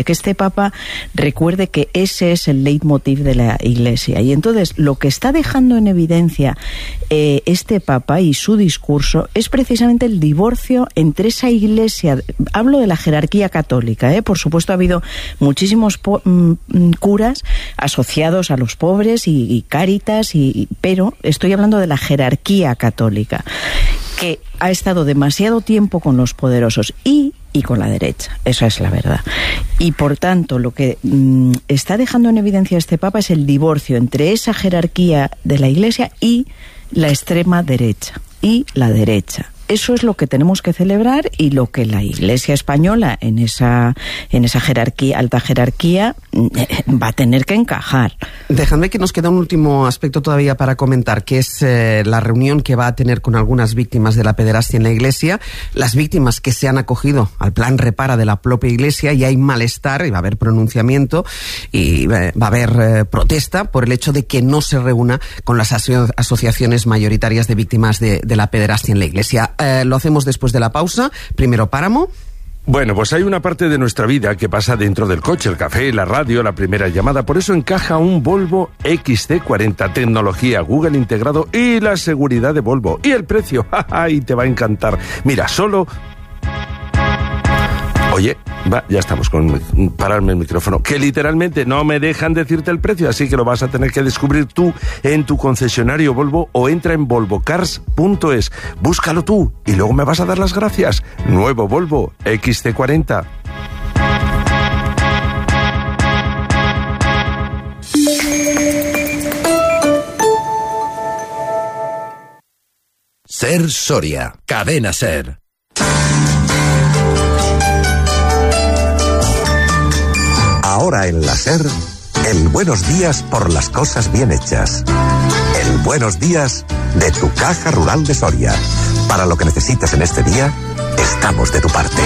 que este Papa recuerde que ese es el leitmotiv de la Iglesia. Y entonces lo que está dejando en evidencia este Papa y su discurso es precisamente el divorcio entre esa Iglesia, hablo de la jerarquía católica, por supuesto ha habido muchísimos curas asociados a los pobres y Cáritas, pero estoy hablando de la jerarquía católica, que ha estado demasiado tiempo con los poderosos y con la derecha, esa es la verdad. Y por tanto, lo que está dejando en evidencia este Papa es el divorcio entre esa jerarquía de la Iglesia y la extrema derecha, y la derecha. Eso es lo que tenemos que celebrar y lo que la Iglesia española en esa jerarquía, alta jerarquía, va a tener que encajar. Dejadme que nos queda un último aspecto todavía para comentar, que es la reunión que va a tener con algunas víctimas de la pederastia en la Iglesia, las víctimas que se han acogido al plan Repara de la propia Iglesia, y hay malestar, y va a haber pronunciamiento, y va a haber protesta por el hecho de que no se reúna con las asociaciones mayoritarias de víctimas de la pederastia en la Iglesia. Lo hacemos después de la pausa. Primero Páramo. Bueno, pues hay una parte de nuestra vida que pasa dentro del coche, el café, la radio, la primera llamada. Por eso encaja un Volvo XC40, tecnología Google integrado y la seguridad de Volvo. Y el precio, y te va a encantar. Mira, solo... Oye, ya estamos con pararme el micrófono, que literalmente no me dejan decirte el precio, así que lo vas a tener que descubrir tú en tu concesionario Volvo o entra en volvocars.es. Búscalo tú y luego me vas a dar las gracias. Nuevo Volvo XC40. Ser Soria, Cadena Ser. Ahora en la SER, el buenos días por las cosas bien hechas. El buenos días de tu Caja Rural de Soria. Para lo que necesites en este día, estamos de tu parte.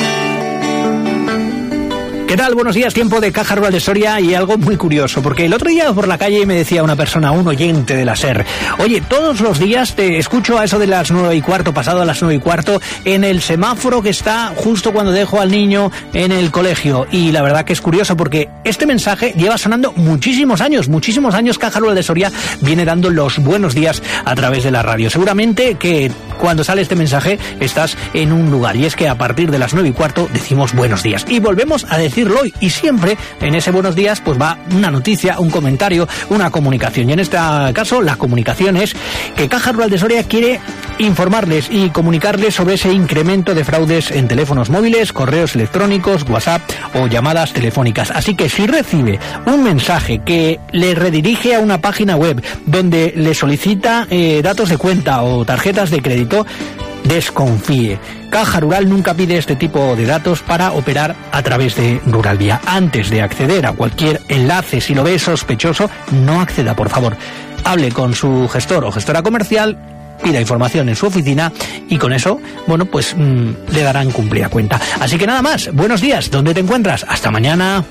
¿Qué tal? Buenos días, tiempo de Caja Rural de Soria y algo muy curioso, porque el otro día por la calle me decía una persona, un oyente de la SER, oye, todos los días te escucho a eso de las 9:15, pasado a las 9:15, en el semáforo que está justo cuando dejo al niño en el colegio. Y la verdad que es curioso porque este mensaje lleva sonando muchísimos años. Caja Rural de Soria viene dando los buenos días a través de la radio. Seguramente que cuando sale este mensaje estás en un lugar, y es que a partir de las 9:15 decimos buenos días. Y volvemos a decirlo hoy, y siempre en ese buenos días pues va una noticia, un comentario, una comunicación. Y en este caso la comunicación es que Caja Rural de Soria quiere informarles y comunicarles sobre ese incremento de fraudes en teléfonos móviles, correos electrónicos, WhatsApp o llamadas telefónicas. Así que si recibe un mensaje que le redirige a una página web donde le solicita datos de cuenta o tarjetas de crédito, desconfíe. Caja Rural nunca pide este tipo de datos para operar a través de Rural Vía. Antes de acceder a cualquier enlace, si lo ve sospechoso, no acceda, por favor. Hable con su gestor o gestora comercial, pida información en su oficina y con eso, bueno, pues le darán cumplida cuenta. Así que nada más, buenos días, ¿dónde te encuentras? Hasta mañana.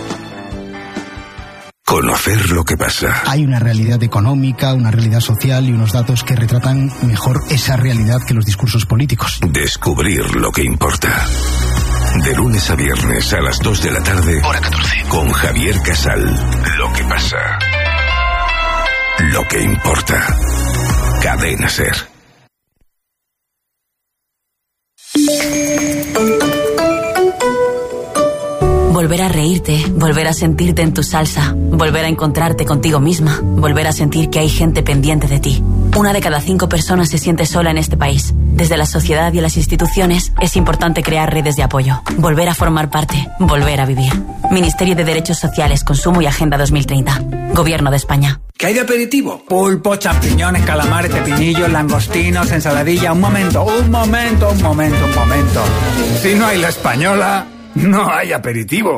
Conocer lo que pasa. Hay una realidad económica, una realidad social y unos datos que retratan mejor esa realidad que los discursos políticos. Descubrir lo que importa. De lunes a viernes a las 2 de la tarde, hora 14, con Javier Casal. Lo que pasa. Lo que importa. Cadena Ser. Volver a reírte, volver a sentirte en tu salsa, volver a encontrarte contigo misma, volver a sentir que hay gente pendiente de ti. 1 de cada 5 personas se siente sola en este país. Desde la sociedad y las instituciones es importante crear redes de apoyo, volver a formar parte, volver a vivir. Ministerio de Derechos Sociales, Consumo y Agenda 2030. Gobierno de España. ¿Qué hay de aperitivo? Pulpo, champiñones, calamares, pepinillos, langostinos, ensaladilla. Un momento. Si no hay la española, no hay aperitivo.